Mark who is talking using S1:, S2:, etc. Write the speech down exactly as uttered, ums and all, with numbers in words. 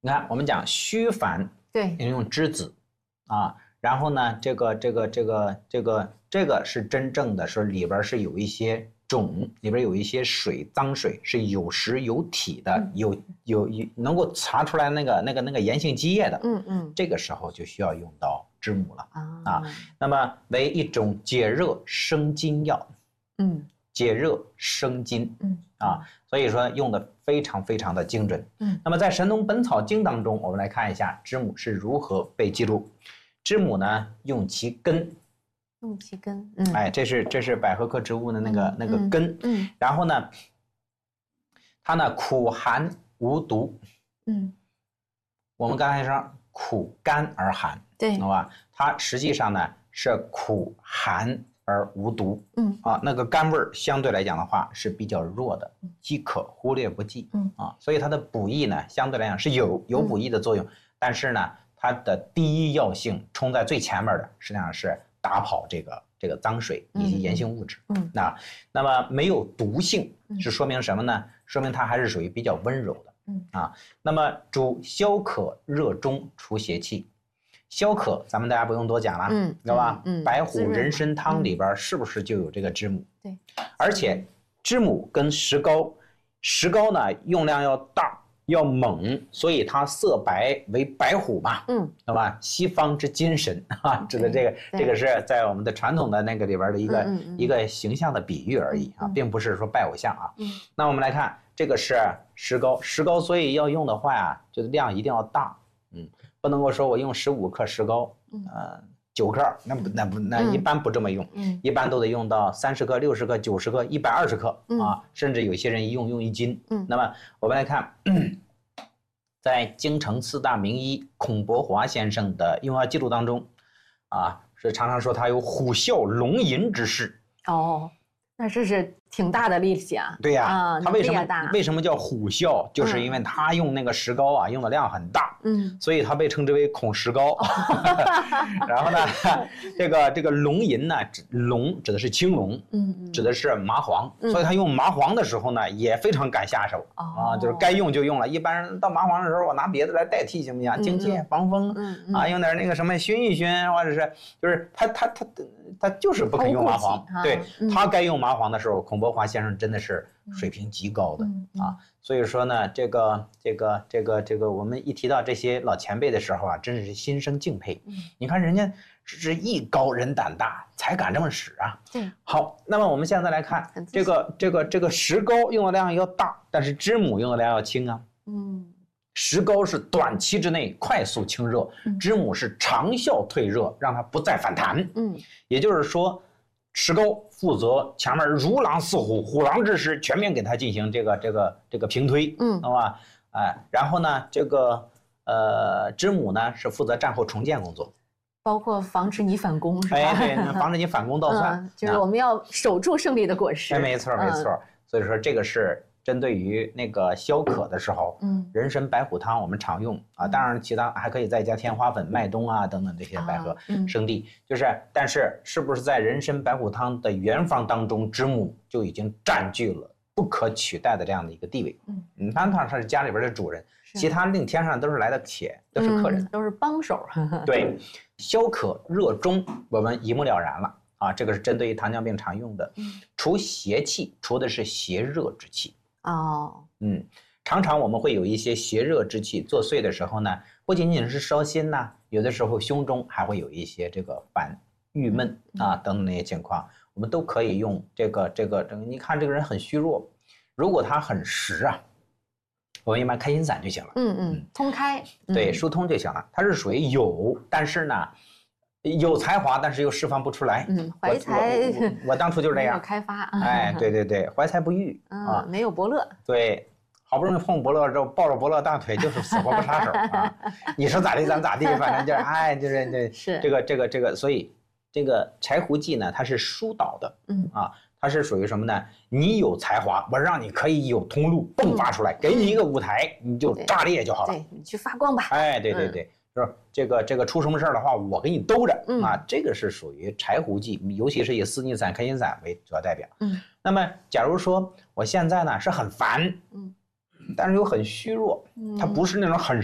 S1: 你看我们讲虚烦，
S2: 对，
S1: 用之子啊，然后呢，这个这个这个这个这个是真正的说里边是有一些种，里边有一些水，脏水是有实有体的，嗯、有有有能够查出来那个那个那个炎性积液的，
S2: 嗯嗯，
S1: 这个时候就需要用到知母了啊啊。那么为一种解热生津药，嗯。解热生津，嗯啊，所以说用的非常非常的精准，嗯。那么在《神农本草经》当中，我们来看一下知母是如何被记录。知母呢，用其根，
S2: 用其根，嗯，
S1: 哎，这是这是百合科植物的那个、嗯、那个根，嗯。然后呢，它呢苦寒无毒，嗯。我们刚才说苦甘而寒，
S2: 对，
S1: 好吧？它实际上呢是苦寒而无毒，嗯啊，那个甘味儿相对来讲的话是比较弱的，即可忽略不计，嗯啊，所以它的补益呢相对来讲是有有补益的作用，嗯、但是呢，它的第一要性冲在最前面的，实际上是打跑这个这个脏水以及炎性物质，嗯，那那么没有毒性是说明什么呢？说明它还是属于比较温柔的，嗯啊，那么主消渴热中，除邪气。消渴，咱们大家不用多讲了，嗯，知道吧？嗯，白虎人参汤里边是不是就有这个知母？
S2: 对，
S1: 而且知母跟石膏，石膏呢用量要大要猛，所以它色白为白虎嘛，嗯，知道吧？西方之金神啊，指的这个这个是在我们的传统的那个里边的一个、嗯嗯、一个形象的比喻而已啊，嗯、并不是说拜偶像啊。嗯，那我们来看这个是石膏，石膏所以要用的话呀、啊，就是量一定要大，嗯。不能够说我用十五克石膏，呃，九克，那不那不那一般不这么用，嗯、一般都得用到三十克、六十克、九十克、一百二十克、嗯、啊，甚至有些人一用用一斤。嗯、那么我们来看，在京城四大名医孔伯华先生的用药记录当中，啊，是常常说他有虎啸龙吟之势。
S2: 哦，那这是挺大的力气啊！
S1: 对呀、
S2: 啊，
S1: 他为什么为什么叫虎啸？就是因为他用那个石膏啊，用的量很大，嗯，所以他被称之为孔石膏。然后呢，这个这个龙吟呢，龙指的是青龙，嗯，指的是麻黄，所以他用麻黄的时候呢，也非常敢下手啊，就是该用就用了。一般人到麻黄的时候，我拿别的来代替行不行？荆芥、防风啊，用点那个什么熏一熏，或者是就是他他他他就是不肯用麻黄，对他该用麻黄的时候，孔伯华先生真的是水平极高的、嗯嗯、啊，所以说呢，这个这个这个这个，我们一提到这些老前辈的时候啊，真是心生敬佩。嗯、你看人家是艺高人胆大，才敢这么使啊。
S2: 对，
S1: 好，那么我们现在来看这个这个这个石膏用的量要大，但是知母用的量要轻啊。嗯，石膏是短期之内快速清热，嗯、知母是长效退热，让它不再反弹。嗯，也就是说。石膏负责前面如狼似虎，虎狼之势，全面给他进行这个这个这个平推，嗯，好吧，哎，然后呢，这个呃知母呢是负责战后重建工作，
S2: 包括防止你反攻，是吧？
S1: 哎，对，防止你反攻倒算、
S2: 嗯，就是我们要守住胜利的果实。
S1: 哎，没错没错、嗯，所以说这个是针对于那个消渴的时候，嗯，人参白虎汤我们常用啊，当然其他还可以再加天花粉、麦冬啊等等这些百合、生地，就是，但是是不是在人参白虎汤的原方当中，知母就已经占据了不可取代的这样的一个地位？嗯，你看他是家里边的主人，其他另添上都是来的且，都是客人，
S2: 嗯、都是帮手。
S1: 对，消渴热中，我们一目了然了。啊，这个是针对于糖尿病常用的，除邪气，除的是邪热之气。哦，嗯，常常我们会有一些邪热之气作祟的时候呢，不仅仅是烧心呐、啊，有的时候胸中还会有一些这个烦、郁闷啊等等那些情况，我们都可以用这个这个这个。你看这个人很虚弱，如果他很实啊，我们一般开心散就行了。
S2: 嗯嗯，通开，
S1: 对，疏通就行了。它是属于有，但是呢。有才华，但是又释放不出来。
S2: 嗯，怀才
S1: 我我，我当初就是这样。
S2: 没有开发。
S1: 哎，对对对，怀才不遇、
S2: 嗯、啊，没有伯乐。
S1: 对，好不容易碰伯乐之后，抱着伯乐大腿就是死活不撒手啊！你说咋地咱咋地，反正就是哎，就是这
S2: 是
S1: 这个这个这个，所以这个柴胡记呢，它是疏导的，嗯啊，它是属于什么呢？你有才华，我让你可以有通路迸发出来，嗯、给你一个舞台，你就炸裂就好了。
S2: 对，你去发光吧。
S1: 哎，对对对。嗯是这个这个出什么事儿的话，我给你兜着、嗯、啊，这个是属于柴胡记，尤其是以四逆散、开心散为主要代表。嗯，那么假如说我现在呢是很烦，嗯，但是又很虚弱，嗯，它不是那种很